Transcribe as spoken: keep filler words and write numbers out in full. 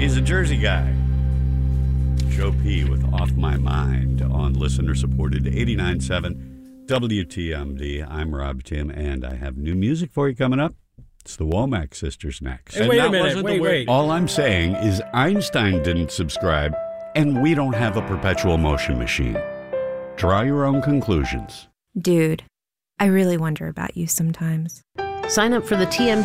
He's a Jersey guy. Joe P. with Off My Mind on listener-supported eighty-nine point seven W T M D. I'm Rob Tim, and I have new music for you coming up. It's the Womack Sisters next. Hey, wait a minute, wait, wait. All I'm saying is Einstein didn't subscribe, and we don't have a perpetual motion machine. Draw your own conclusions. Dude, I really wonder about you sometimes. Sign up for the T M D